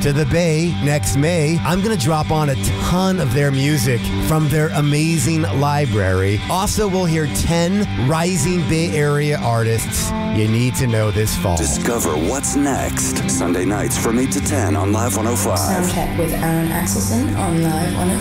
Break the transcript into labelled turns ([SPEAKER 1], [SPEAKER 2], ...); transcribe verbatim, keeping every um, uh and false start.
[SPEAKER 1] to the Bay next May. I'm going to drop on a ton of their music from their amazing library. Also, we'll hear ten rising Bay Area artists you need to know this fall.
[SPEAKER 2] Discover what's next. Sunday nights from eight to ten on Live one oh five.
[SPEAKER 3] Soundcheck with Aaron Axelson on Live one oh five.